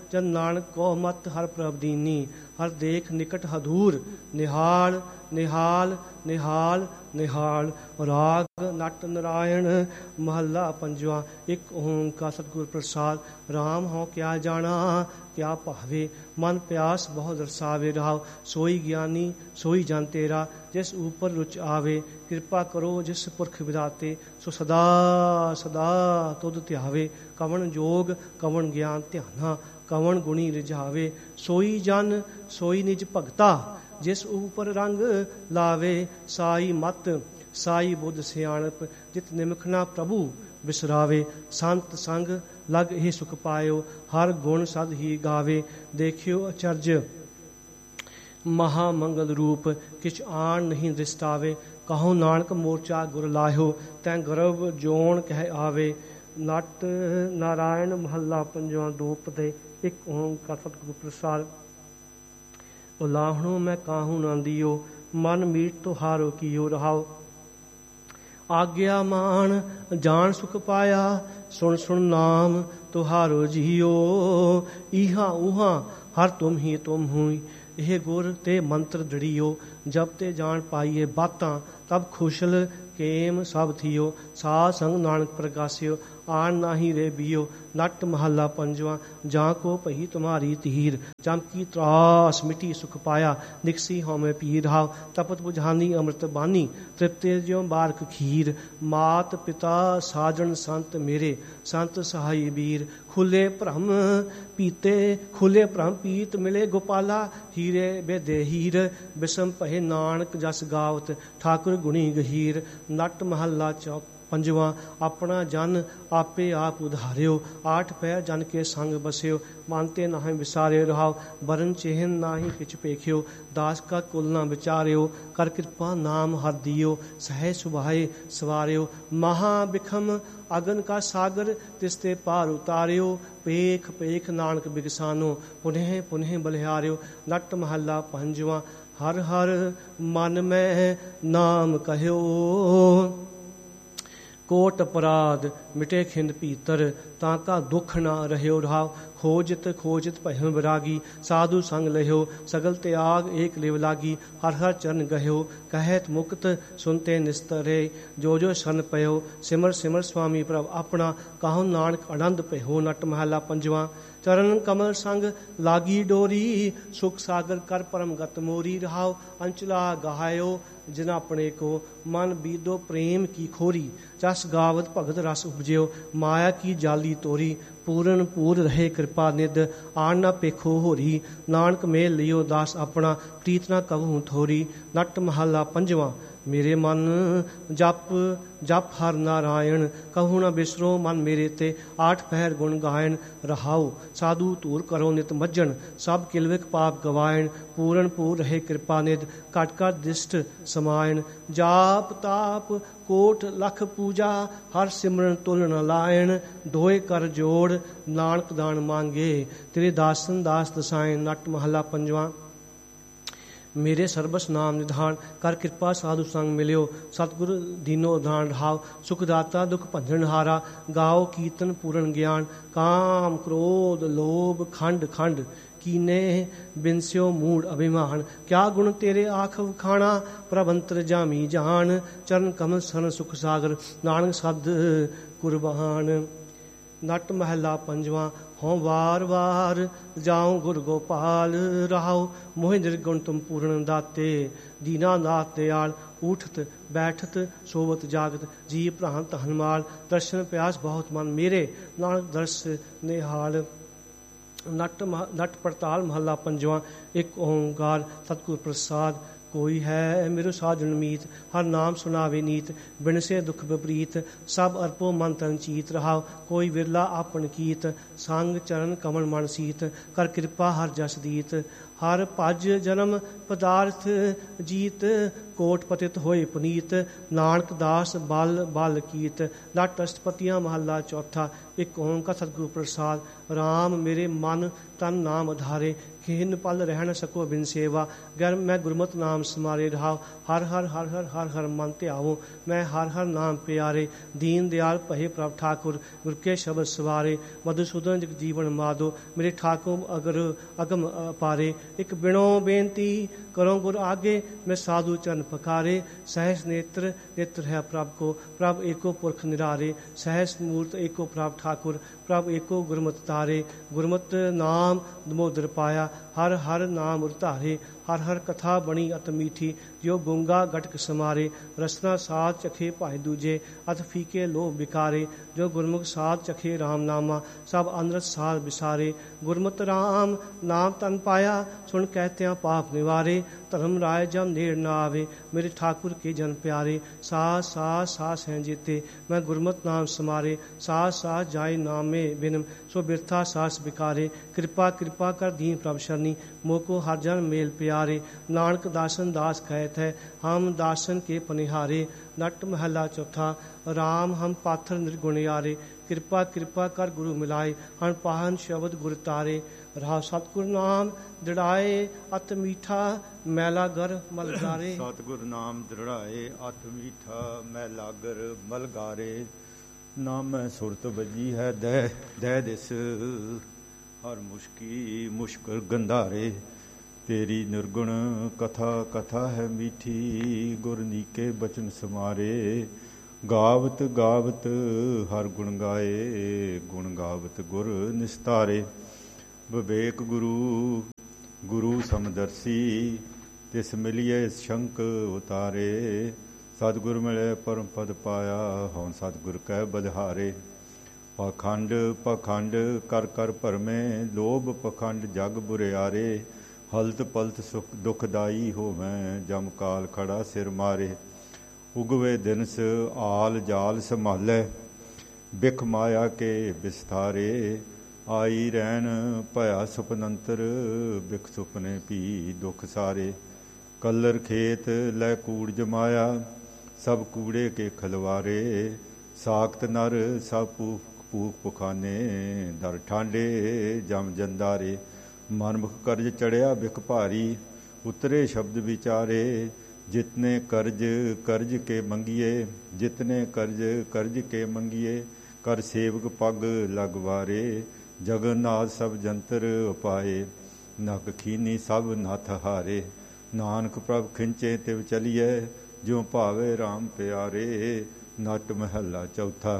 जन नानक को मत हर प्रभ दीनी। हर देख निकट हदूर निहाल निहाल निहाल निहाल। राग नट नारायण महला पंजवा। एक ओंकार सतगुर प्रसाद। राम हो क्या जाना क्या भावे, मन प्यास बहुत दरसावे। रहाओ सोई ज्ञानी सोई जन तेरा, जिस ऊपर रुच आवे। कृपा करो जिस पुरख विधाते, सो सदा सदा तुध ध्यावे। कवन जोग कवन ज्ञान ध्याना, कवन गुणी रिझावे। सोई जन सोई निज भगता, जिस ऊपर रंग लावे। साई मत साई बुद्ध सियाणप, जित निमखना प्रभु बिसरावे। संत संग लग ही सुख पायो, हर गुण सद ही गावे। देखियो अचर्य महामंगल रूप, किछ आन नहीं दृष्टावे। कहो नानक मोर्चा गुर लाहियो, तैं गर्भ जोन कह आवे। नट नारायण महला पंजवा। दो पते। एक ओंकार सतगुर प्रसाद। उलाहणो मैं काहू न दियो, मन मीट तो हारो कियो। रहाओ आज्ञा मान जान सुख पाया, सुन सुन नाम तुहारो जियो। इहा उहा हर तुम ही तुम हुई, यह गुर ते मंत्र दृढ़ियो। जब ते जान पाइए बातां, तब खुशल केम सब थियो। साध संग नानक प्रगासियो, आन नाही रे बियो। नट महला पंजवा। जां को पही तुम्हारी तीर, चमकी त्रास मिटी सुख पाया। निकसी हों में पीर। रहाओ तपत बुझानी अमृत बानी, तृप्ते ज्यों बारक खीर। मात पिता साजन संत मेरे, संत सहाय वीर। खुले भ्रम पीते खुले भ्रम पीत, मिले गोपाला हीरे बेदे हीर। बिसम पहे नानक जस गावत, ठाकुर गुणी गहीर। नट महला पंजवा। अपना जन आपे आप उधारियो, आठ पैर जन के संग बसियो। मानते नाहि विसारियो। रहाओ बरन चेहन नाही किछ पेखियो, दास का कुल न विचारियो। कर कृपा नाम हर दियो, सह सुभाए सवारियो। महा बिखम अगन का सागर, तिसते पार उतारियो। पेख पेख नानक बिगसानो, पुनः पुनः बलिहारियो। नट महला पंजवा। हर हर मन में नाम कहयो, कोट अपराध मिटे खिंद भीतर। ताका दुख न रह्यो। रहाओ खोजत खोजत भयम विरागी, साधु संग लह्यो। सगल त्याग एक लिव लागी, हर हर चरण गह्यो। कहत मुक्त सुनते निस्तरे, जो जो शरण पयो। सिमर सिमर स्वामी प्रभ अपना, कहो नानक आनंद पयो। नट महला पंजवा। चरण कमल संग लागी डोरी, सुख सागर कर परम गत मोरी। रहाओ अंचला गहायो जिन अपने को, मन बीदो प्रेम की खोरी। जस गावत भगत रस उपजियो, माया की जाली तोरी। पूरन पूर रहे कृपा निध, आन न पेखो होरी। नानक मेल लियो दास अपना, प्रीत न कबहू थोरी। नट महला पंजवा। मेरे मन जप जप हर नारायण, कहूँ न बिसरो मन मेरे ते। आठ पहर गुण गायन। रहाओ साधु तूर करो नित मज्जन, सब किलविक पाप गवायन। पूरन पूर रहे कृपा निध, कट कट दिष्ट समायन। जाप ताप कोट लख पूजा, हर सिमरन तुल न लायन। दोए कर जोड़ नानक दान मांगे, तेरे दासन दास दसायन। नट महला पंजवा। मेरे सर्वस नाम निधान, कर कृपा साधु संग मिलियो। सतगुरु दीनो दान। रहाओ सुखदाता दुख भंजन हारा, गाओ कीर्तन पूरन ज्ञान। काम क्रोध लोभ खंड खंड, कीने बिनस्यो मूड अभिमान। क्या गुण तेरे आख वखाना, प्रभंतर जामी जान। चरण कमल सन सुख सागर, नानक सद कुर्बान। नट महला पंजवा। हों वार वार जाऊं गुर गोपाल। रहाओ मोह निर्गुण तुम पूर्ण दाते, दीना नाथ दयाल। उठत बैठत सोवत जागत, जी प्रांत हनुमाल। दर्शन प्यास बहुत मन मेरे, नानक दर्श निहाल। नट पड़ताल महला पंजवा। एक ओंकार सतगुर प्रसाद। कोई है मेरो साजन मीत, हर नाम सुनावे नीत। बिन से दुख विपरीत, सब अर्पो मन तन चीत। रहाओ कोई विरला आपन कीत, संग चरण कमल मन सीत। कर कृपा हर जस दीत, हर भज जन्म पदार्थ जीत। कोट पतित होए पुनीत, नानक दास बल बल कीत। नट अष्टपतियां महला चौथा। एक ओंकार सतगुर प्रसाद। राम मेरे मन तन नाम आधारे, खिन पल रह न सको बिन सेवा। गर मैं गुरमत नाम समारे रहाओ। हर हर हर हर हर हर मन ध्यावो। मैं हर हर नाम प्यारे। दीन दयाल भये प्रभ ठाकुर। गुर के शब्द सवारे। मधुसूदन जग जीवन माधो। मेरे ठाकुर अगर अगम पारे। एक बिनो बेनती करो गुर आगे। मैं साधु चरण पकारे। सहस नेत्र नेत्र है प्रभ को। प्रभ एको पुरख निरारे। सहस मूर्त एको प्रभ ठाकुर। प्रभ एको गुरमत तारे। गुरमत नाम दमोदर पाया। हर हर नाम उरधारे। हर हर कथा बणी अत मीठी। जो गुंगा गटक समारे। रसना साध चखे भाई दूजे। अत फीके लोभ बिकारे। जो गुरमुख साध चखे राम नामा। सब अनरत साध बिसारे। गुरमत राम नाम तन पाया। सुन कहत्या पाप निवारे। धर्म राय जम नेड़ न आवे। मेरे ठाकुर के जन प्यारे। सास सास सास हैं जीते। मैं गुरमत नाम समारे। सास सास जाय नाम में बिनम। सो बिरथा सास बिकारे। कृपा कृपा कर दीन प्रभ शरणी। मोको हर जन मेल प्यारे। नानक दासन दास कहत है। हम दासन के पनिहारे। नट महला चौथा। राम हम पाथर निर्गुण यारे। कृपा कृपा कर गुरु मिलाए। हन पाहन शब्द गुर तारे। राह सतगुर नाम दृढ़ाए अत मीठा। मैला गर मलगारे। सतगुर नाम दृढ़ाए अत मीठा। मैला गर मलगारे। नाम सुरत बजी है दह दिस। हर मुश्की मुश्किल गंधारे। तेरी निर्गुण कथा कथा है मीठी। गुर नीके बचन समारे। गावत गावत हर गुण गाए। गुण गावत गुर निस्तारे। विवेक गुरु गुरु समदर्शी। तिस मिलिए शंक उतारे। सतगुर मिले परम पद पाया। हौं सतगुर कै बलिहारे। पाखंड पाखंड कर कर भरमे। लोभ पखंड जग बुरियारे। हलत पलत सुख दुखदाई होवैं। जम काल खड़ा सिर मारे। उगवे दिनस आल जाल संभालै। बिख माया के बिस्तारे। आई रैन भया सुपनंतर। बिख सुपने पी दुख सारे। कलर खेत लै कूड़ जमाया। सब कूड़े के खलवारे। साख्त नर सब पूख पुखाने। दर ठांडे जम जंदारे। मनमुख कर्ज चढ़िया बिख भारी। उतरे शब्द विचारे। जितने कर्ज कर्ज के मंगिए। जितने कर्ज कर्ज के मंगिए। कर सेवक पग लगवारे। जगन्नाथ सब जंतर उपाए। नक खीनी सब नथ हारे। नानक प्रभ खिंचे तिव चलिए। ज्यों भावे राम प्यारे। नट महला चौथा।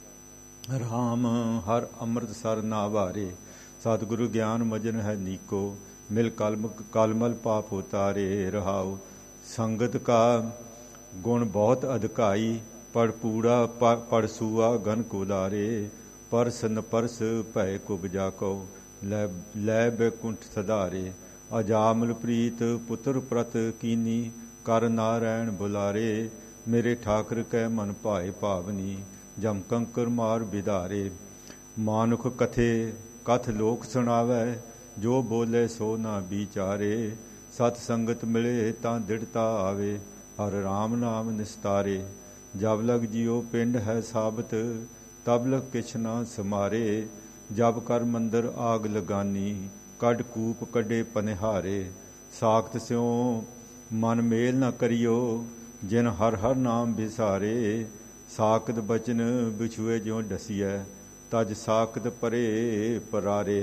राम हर अमृत सर ना वारे। सतगुरु ज्ञान मजन है नीको। मिल कलमल पाप उतारे। रहाओ संगत का गुण बहुत अधिकाई। पढ़ पूड़ा पढ़ सूआ गन कुलारे। परस न परस भय कुबजा को। लै बैकुंठ सधारे। अजामल प्रीत पुत्र प्रत कीनी। कर नारायण बुलारे। मेरे ठाकर कै मन भाए भावनी। जम कंकर मार बिधारे। मानुख कथे कथ लोक सुनावै। जो बोले सो ना विचारे। सत संगत मिले तां दृढ़ता आवे। हर राम नाम निस्तारे। जब लग जियो पिंड है साबत। तब लग किछ ना समारे। जब कर मंदिर आग लगानी। कड कूप कड्डे पनिहारे। साख्त स्यों मन मेल न करियो। जिन हर हर नाम बिसारे। साकत बचन बिछुए ज्यों डसिए। तज साकत परे परारे।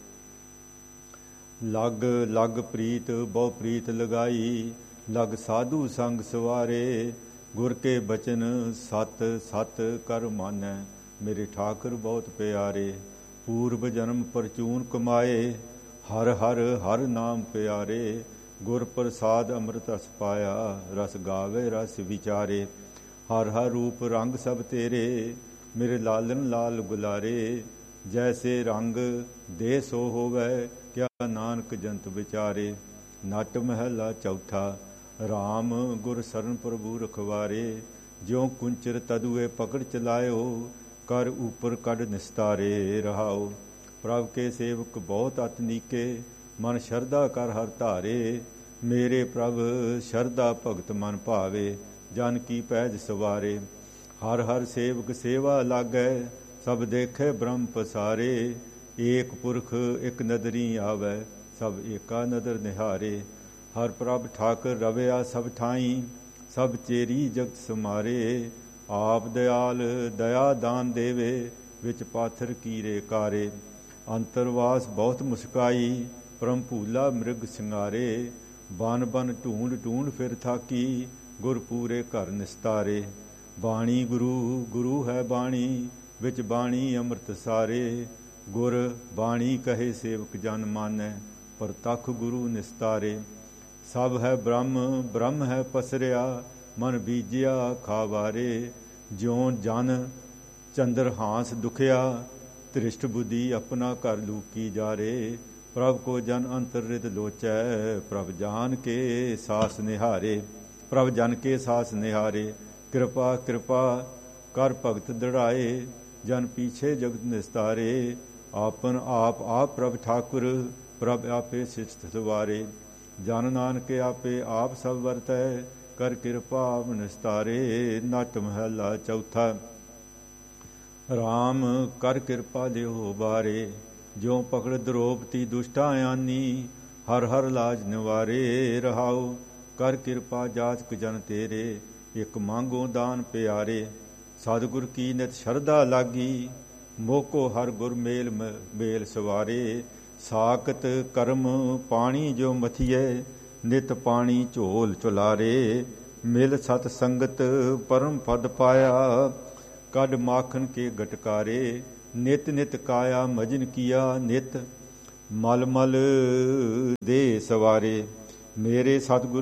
लग लग प्रीत बहु प्रीत लगाई। लग साधु संग सवारे। गुर के बचन सत सत कर मानै। मेरे ठाकुर बहुत प्यारे। पूर्व जन्म परचून कमाए। हर हर हर नाम प्यारे। गुर प्रसाद अमृत रस पाया। रस गावे रस विचारे। हर हर रूप रंग सब तेरे। मेरे लालन लाल गुलारे। जैसे रंग दे सो होवै। क्या नानक जंत विचारे। नट महला चौथा। राम गुर शरण प्रभु रखवारे। ज्यों कुंचर तदुए पकड़ चलायो। कर ऊपर कड निस्तारे। रहाओ प्रभ के सेवक बहुत अत नीके। मन शरदा कर हर धारे। मेरे प्रभ शरदा भगत मन भावे। जन की पैज सवारे। हर हर सेवक सेवा लागै। सब देखे ब्रह्म पसारे। एक पुरख एक नदरी आवै। ਸਭ ਏਕਾ ਨਦਰ ਨਿਹਾਰੇ। ਹਰ ਪ੍ਰਭ ਠਾਕਰ ਰਵਿਆ ਸਭ ਠਾਈ, ਸਭ ਚੇਰੀ ਜਗਤ ਸਮਾਰੇ। ਆਪ ਦਿਆਲ ਦਇਆ ਦਾਨ ਦੇਵੇ, ਵਿੱਚ ਪਾਥਰ ਕੀਰੇ ਕਾਰੇ। ਅੰਤਰਵਾਸ ਬਹੁਤ ਮੁਸਕਾਈ, ਪਰਮ ਭੂਲਾ ਮਿਰਗ ਸਿੰਗਾਰੇ। ਬਨ ਬਨ ਢੂੰਡ ਢੂੰਡ ਫਿਰ ਥਾਕੀ, ਗੁਰ ਪੂਰੇ ਘਰ ਨਿਸਤਾਰੇ। ਬਾਣੀ ਗੁਰੂ ਗੁਰੂ ਹੈ ਬਾਣੀ, ਵਿੱਚ ਬਾਣੀ ਅੰਮ੍ਰਿਤ ਸਾਰੇ। ਗੁਰ ਬਾਣੀ ਕਹੇ ਸੇਵਕ ਜਨ ਮਾਨੈ, ਪ੍ਰਤੱਖ ਗੁਰੂ ਨਿਸਤਾਰੇ। ਸਭ ਹੈ ਬ੍ਰਹਮ ਬ੍ਰਹਮ ਹੈ ਪਸਰਿਆ, ਮਨ ਬੀਜਿਆ ਖਾਵਾਰੇ। ਜਿਉ ਜਨ ਚੰਦਰ ਹਾਂਸ ਦੁਖਿਆ, ਧ੍ਰਿਸ਼ਟ ਬੁੱਧੀ ਆਪਣਾ ਘਰ ਲੂਕੀ ਜਾਰੇ। ਪ੍ਰਭ ਕੋ ਜਨ ਅੰਤਰ ਰਿਦ ਲੋਚੈ, ਪ੍ਰਭ ਜਾਨ ਕੇ ਸਾਸ ਨਿਹਾਰੇ। ਪ੍ਰਭ ਜਨ ਕੇ ਸਾਸ ਨਿਹਾਰੇ। ਕਿਰਪਾ ਕਿਰਪਾ ਕਰ ਭਗਤ ਦ੍ਰਿੜਾਏ, ਜਨ ਪੀਛੇ ਜਗਤ ਨਿਸਤਾਰੇ। ਆਪਨ ਆਪ ਆਪ ਪ੍ਰਭ ਠਾਕੁਰ, ਪ੍ਰਭ ਆਪੇ ਸਿਸ਼ਟ ਸਵਾਰੇ। ਜਨ ਨਾਨਕ ਆਪੇ ਆਪ ਸਭ ਵਰਤੈ, ਕਰ ਕਿਰਪਾ ਆਪ ਨਿਸਤਾਰੇ। ਨਟ ਮਹਲਾ ਚੌਥਾ। ਰਾਮ ਕਰ ਕਿਰਪਾ ਲਿਓ ਬਾਰੇ, ਜਿਉ ਪਕੜ ਦਰੋਪਤੀ ਦੁਸ਼ਟਾ ਆਨੀ। ਹਰ ਹਰ ਲਾਜ ਨਿਵਾਰੇ। ਰਹਾਉ ਕਰ ਕਿਰਪਾ ਜਾਚਕ ਜਨ ਤੇਰੇ, ਇਕ ਮੰਗੋ ਦਾਨ ਪਿਆਰੇ। ਸਤਿਗੁਰ ਕੀ ਨਿਤ ਸ਼ਰਧਾ ਲਾਗੀ, ਮੋਕੋ ਹਰ ਗੁਰ ਮੇਲ ਮੇਲ ਸਵਾਰੇ। ਸਾਕਤ ਕਰਮ ਪਾਣੀ ਜੋ ਮਥੀਐ, ਨਿਤ ਪਾਣੀ ਝੋਲ ਚੁਲਾਰੇ। ਮਿਲ ਸਤ ਸੰਗਤ ਪਰਮ ਪਦ ਪਾਇਆ, ਕੱਢ ਮਾਖਨ ਕੇ ਗਟਕਾਰੇ। ਨਿਤ ਨਿਤ ਕਾਇਆ ਮਜਨ ਕੀਆ, ਨਿਤ ਮਲ ਮਲ ਦੇ ਸਵਾਰੇ। ਮੇਰੇ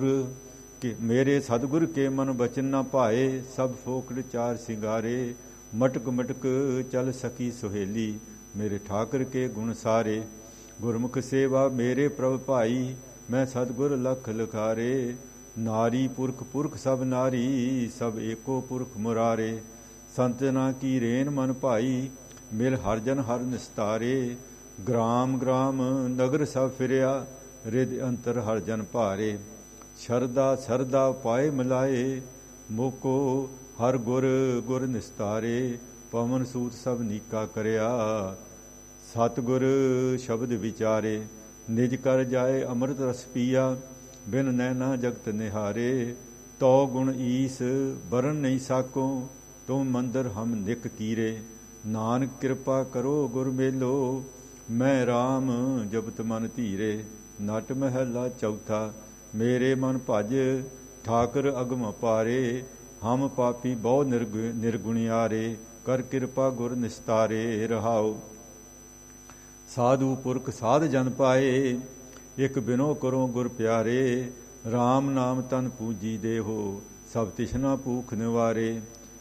ਸਤਿਗੁਰ ਕੇ ਮਨ ਬਚਨ ਨਾ ਭਾਏ, ਸਭ ਫੋਕੜ ਚਾਰ ਸਿੰਗਾਰੇ। ਮਟਕ ਮਟਕ ਚਲ ਸਕੀ ਸੁਹੇਲੀ, ਮੇਰੇ ਠਾਕਰ ਕੇ ਗੁਣ ਸਾਰੇ। ਗੁਰਮੁਖ ਸੇਵਾ ਮੇਰੇ ਪ੍ਰਭ ਭਾਈ, ਮੈਂ ਸਤਿਗੁਰ ਲਖ ਲਖਾਰੇ। ਨਾਰੀ ਪੁਰਖ ਪੁਰਖ ਸਭ ਨਾਰੀ, ਸਭ ਏਕੋ ਪੁਰਖ ਮੁਰਾਰੇ। ਸੰਤਨਾ ਕੀ ਰੇਨ ਮਨ ਭਾਈ, ਮਿਲ ਹਰ ਜਨ ਹਰ ਨਿਸਤਾਰੇ। ਗ੍ਰਾਮ ਗ੍ਰਾਮ ਨਗਰ ਸਭ ਫਿਰਿਆ, ਰਿਦ ਅੰਤਰ ਹਰ ਜਨ ਭਾਰੇ। ਸ਼ਰਦਾ ਸਰਦਾ ਪਾਏ ਮਿਲਾਏ, ਮੋਕੋ ਹਰ ਗੁਰ ਗੁਰ ਨਿਸਤਾਰੇ। ਪਵਨ ਸੂਤ ਸਭ ਨੀਕਾ ਕਰਿਆ, ਸਤਿਗੁਰ ਸ਼ਬਦ ਵਿਚਾਰੇ। ਨਿਜ ਕਰ ਜਾਏ ਅੰਮ੍ਰਿਤ ਰਸ ਪੀਆ, ਬਿਨ ਨੈਣਾ ਜਗਤ ਨਿਹਾਰੇ। ਤੋ ਗੁਣ ਈਸ ਬਰਨ ਨਹੀਂ ਸਾਕੋ, ਤੁਮ ਮੰਦਰ ਹਮ ਨਿਕ ਕੀਰੇ। ਨਾਨਕ ਕਿਰਪਾ ਕਰੋ ਗੁਰ ਮੇਲੋ, ਮੈਂ ਰਾਮ ਜਪਤ ਮਨ ਧੀਰੇ। ਨਟ ਮਹਲਾ ਚੌਥਾ। ਮੇਰੇ ਮਨ ਭਜ ਠਾਕਰ ਅਗਮ ਅਪਾਰੇ, ਹਮ ਪਾਪੀ ਬਹੁ ਨਿਰਗੁਣਿਆਰੇ। ਕਰ ਕਿਰਪਾ ਗੁਰ ਨਿਸਤਾਰੇ। ਰਹਾਉ ਸਾਧੂ ਪੁਰਖ ਸਾਧ ਜਨ ਪਾਏ, ਇਕ ਬਿਨੋ ਕਰੋ ਗੁਰ ਪਿਆਰੇ। ਰਾਮ ਨਾਮ ਤਨ ਪੂਜੀ ਦੇਹੋ, ਸਭ ਤਿਸ਼ਨਾ ਭੂਖ ਨਿਵਾਰੇ।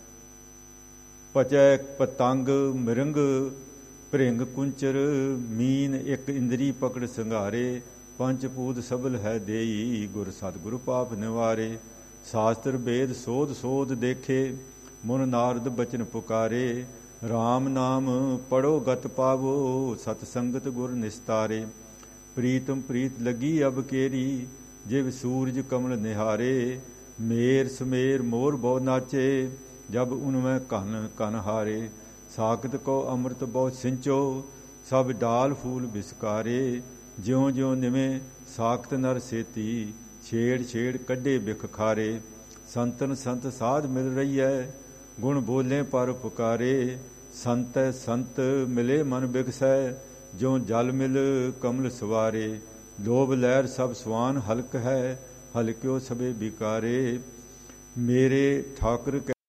ਪਚੈ ਪਤੰਗ ਮਿਰੰਗ ਭ੍ਰਿੰਗ ਕੁੰਚਰ, ਮੀਨ ਇਕ ਇੰਦਰੀ ਪਕੜ ਸੰਘਾਰੇ। ਪੰਚ ਪੂਤ ਸਬਲ ਹੈ ਦੇਈ, ਗੁਰ ਸਤਿਗੁਰ ਪਾਪ ਨਿਵਾਰੇ। ਸ਼ਾਸਤਰ ਵੇਦ ਸੋਧ ਸੋਧ ਦੇਖੇ, ਮੁਨ ਨਾਰਦ ਬਚਨ ਪੁਕਾਰੇ। ਰਾਮ ਨਾਮ ਪੜੋ ਗਤ ਪਾਵੋ, ਸਤ ਸੰਗਤ ਗੁਰ ਨਿਸਤਾਰੇ। ਪ੍ਰੀਤਮ ਪ੍ਰੀਤ ਲੱਗੀ ਅਬ ਕੇਰੀ, ਜਿਵ ਸੂਰਜ ਕਮਲ ਨਿਹਾਰੇ। ਮੇਰ ਸਮੇਰ ਮੋਰ ਬਹੁ ਨਾਚੇ, ਜਬ ਉਨਮੈ ਕਨ ਕਨ ਹਾਰੇ। ਸਾਕਤ ਕੋ ਅੰਮ੍ਰਿਤ ਬਹੁ ਸਿੰਚੋ, ਸਭ ਡਾਲ ਫੂਲ ਬਿਸਕਾਰੇ। ਜਿਉ ਜਿਉ ਨਿਵੇਂ ਸਾਕਤ ਨਰ ਸੇਤੀ, ਛੇੜ ਛੇੜ ਕੱਢੇ ਬਿਖ ਖਾਰੇ। ਸੰਤਨ ਸੰਤ ਸਾਧ ਮਿਲ ਰਹੀ ਹੈ, ਗੁਣ ਬੋਲੇ ਪਰ ਪੁਕਾਰੇ। ਸੰਤੈ ਸੰਤ ਮਿਲੇ ਮਨ ਬਿਗਸੈ, ਜਿਉ ਜਲ ਮਿਲ ਕਮਲ ਸਵਾਰੇ। ਲੋਭ ਲਹਿਰ ਸਭ ਸਵਾਨ ਹਲਕ ਹੈ, ਹਲਕਿਓ ਸਭੇ ਬਿਕਾਰੇ। ਮੇਰੇ ਠਾਕੁਰ